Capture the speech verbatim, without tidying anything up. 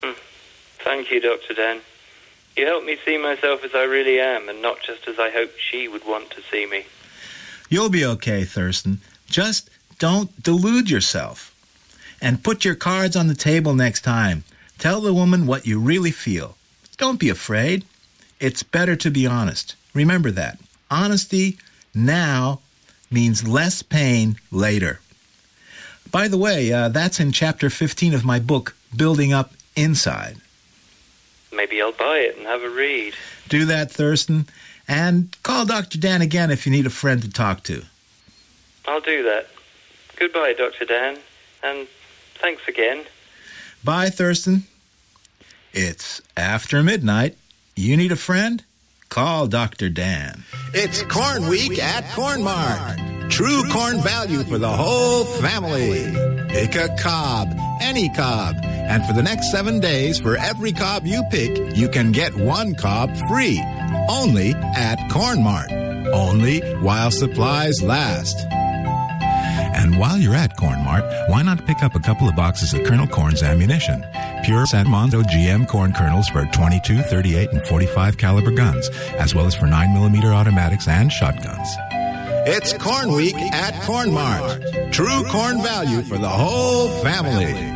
Mm. Thank you, Doctor Dan. You help me see myself as I really am, and not just as I hoped she would want to see me. You'll be okay, Thurston. Just don't delude yourself. And put your cards on the table next time. Tell the woman what you really feel. Don't be afraid. It's better to be honest. Remember that. Honesty now means less pain later. By the way, uh, that's in chapter fifteen of my book, Building Up Inside. Maybe I'll buy it and have a read. Do that, Thurston. And call Doctor Dan again if you need a friend to talk to. I'll do that. Goodbye, Doctor Dan. And thanks again. Bye, Thurston. It's after midnight. You need a friend? Call Doctor Dan. It's Corn Week at Corn Mart. True corn value for the whole family. Pick a cob, any cob. And for the next seven days, for every cob you pick, you can get one cob free. Only at Corn Mart. Only while supplies last. And while you're at Corn Mart, why not pick up a couple of boxes of Colonel Corn's ammunition? Pure San Mondo G M corn kernels for twenty-two, thirty-eight, and forty-five caliber guns, as well as for nine millimeter automatics and shotguns. It's Corn Week at Corn Mart. True corn value for the whole family.